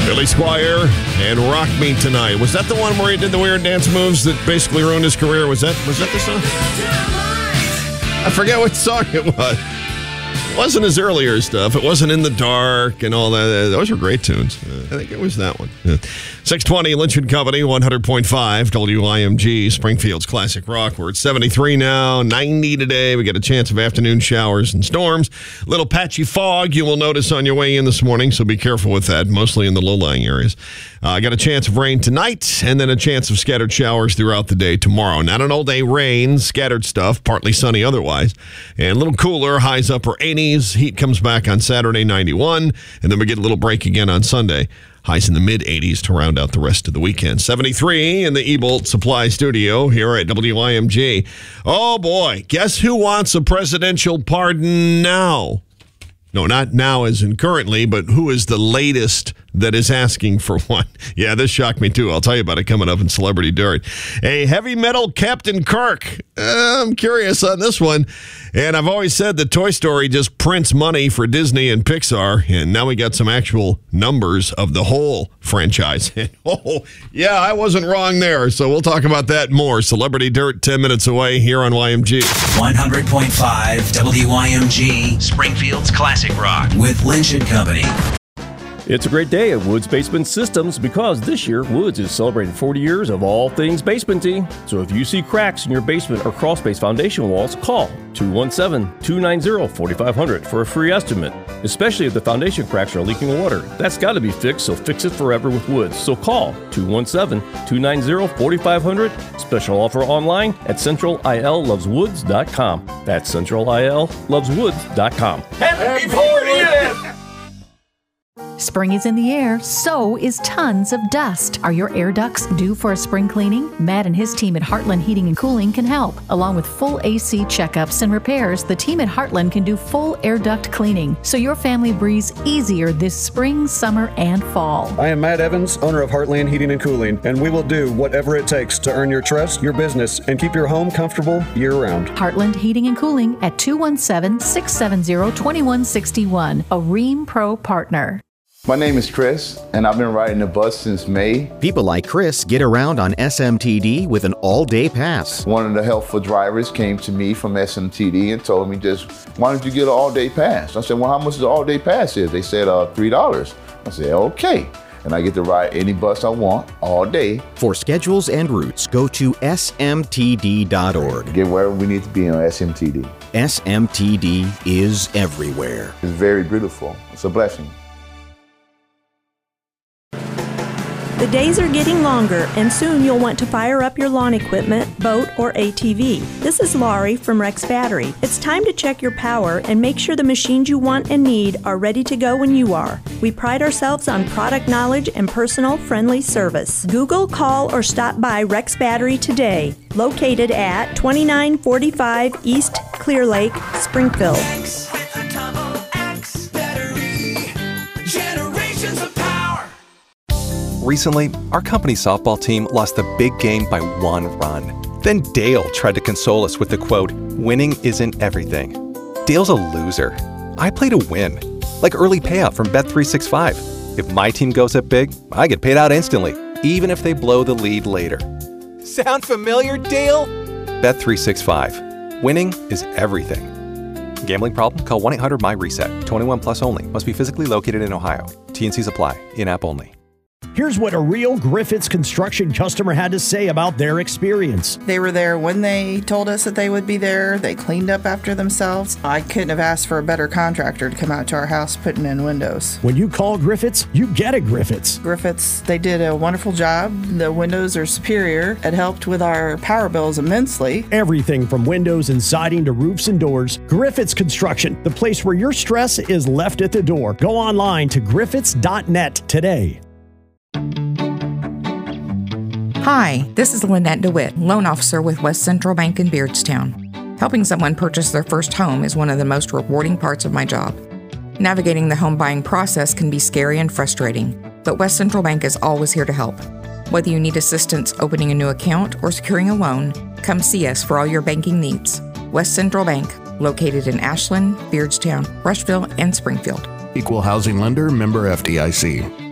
Billy Squier and Rock Me Tonight. Was that the one where he did the weird dance moves that basically ruined his career? Was that the song? I forget what song it was. It wasn't his earlier stuff. It wasn't In the Dark and all that. Those were great tunes. I think it was that one. Yeah. 620 Lynch & Company, 100.5 WIMG, Springfield's Classic Rock. We're at 73 now, 90 today. We got a chance of afternoon showers and storms. Little patchy fog you will notice on your way in this morning, so be careful with that, mostly in the low-lying areas. Got a chance of rain tonight, and then a chance of scattered showers throughout the day tomorrow. Not an all-day rain, scattered stuff, partly sunny otherwise, and a little cooler, highs upper 80s. Heat comes back on Saturday, 91, and then we get a little break again on Sunday. Highs in the mid-80s to round out the rest of the weekend. 73 in the Ebolt Supply Studio here at WIMG. Oh, boy. Guess who wants a presidential pardon now? No, not now as in currently, but who is the latest that is asking for one? Yeah, this shocked me, too. I'll tell you about it coming up in Celebrity Dirt. A heavy metal Captain Kirk. I'm curious on this one. And I've always said that Toy Story just prints money for Disney and Pixar, and now we got some actual numbers of the whole franchise. Oh, yeah, I wasn't wrong there. So we'll talk about that more. Celebrity Dirt, 10 minutes away here on YMG. 100.5 WYMG, Springfield's Classic Rock with Lynch & Company. It's a great day at Woods Basement Systems because this year Woods is celebrating 40 years of all things basementy. So if you see cracks in your basement or crawl space foundation walls, call 217-290-4500 for a free estimate. Especially if the foundation cracks are leaking water. That's got to be fixed, so fix it forever with Woods. So call 217-290-4500. Special offer online at centralilloveswoods.com. That's centralilloveswoods.com. Happy 40th! Spring is in the air, so is tons of dust. Are your air ducts due for a spring cleaning? Matt and his team at Heartland Heating and Cooling can help. Along with full AC checkups and repairs, the team at Heartland can do full air duct cleaning, so your family breathes easier this spring, summer, and fall. I am Matt Evans, owner of Heartland Heating and Cooling, and we will do whatever it takes to earn your trust, your business, and keep your home comfortable year-round. Heartland Heating and Cooling at 217-670-2161, a Rheem Pro partner. My name is Chris, and I've been riding the bus since May. People like Chris get around on SMTD with an all-day pass. One of the helpful drivers came to me from SMTD and told me why don't you get an all-day pass? I said, well, how much is the all-day pass is? They said $3. I said, okay. And I get to ride any bus I want all day. For schedules and routes, go to smtd.org. Get wherever we need to be on SMTD. SMTD is everywhere. It's very beautiful. It's a blessing. The days are getting longer, and soon you'll want to fire up your lawn equipment, boat, or ATV. This is Laurie from Rex Battery. It's time to check your power and make sure the machines you want and need are ready to go when you are. We pride ourselves on product knowledge and personal, friendly service. Google, call, or stop by Rex Battery today, located at 2945 East Clear Lake, Springfield. Recently, our company softball team lost the big game by 1 run. Then Dale tried to console us with the quote, "Winning isn't everything." Dale's a loser. I play to win, like early payout from Bet365. If my team goes up big, I get paid out instantly, even if they blow the lead later. Sound familiar, Dale? Bet365. Winning is everything. Gambling problem? Call 1-800-MY-RESET. 21 plus only. Must be physically located in Ohio. T&Cs apply. In-app only. Here's what a real Griffiths Construction customer had to say about their experience. They were there when they told us that they would be there. They cleaned up after themselves. I couldn't have asked for a better contractor to come out to our house putting in windows. When you call Griffiths, you get a Griffiths. Griffiths, they did a wonderful job. The windows are superior. It helped with our power bills immensely. Everything from windows and siding to roofs and doors. Griffiths Construction, the place where your stress is left at the door. Go online to griffiths.net today. Hi, this is Lynette DeWitt, loan officer with West Central Bank in Beardstown. Helping someone purchase their first home is one of the most rewarding parts of my job. Navigating the home buying process can be scary and frustrating, but West Central Bank is always here to help. Whether you need assistance opening a new account or securing a loan, come see us for all your banking needs. West Central Bank, located in Ashland, Beardstown, Rushville, and Springfield. Equal housing lender, member FDIC.